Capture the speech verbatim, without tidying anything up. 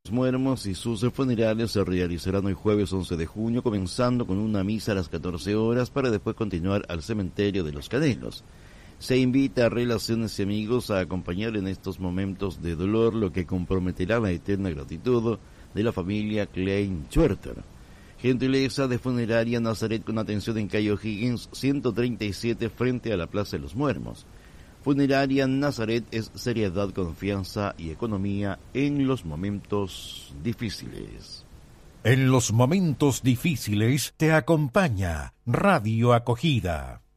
Muermos y sus funerales se realizarán hoy jueves once de junio, comenzando con una misa a las catorce horas para después continuar al cementerio de Los Canelos. Se invita a relaciones y amigos a acompañar en estos momentos de dolor, lo que comprometerá la eterna gratitud de la familia Klein Schwerter. Gentileza de Funeraria Nazaret con atención en calle O'Higgins ciento treinta y siete frente a la Plaza de los Muermos. Funeraria Nazaret es seriedad, confianza y economía en los momentos difíciles. En los momentos difíciles te acompaña Radio Acogida.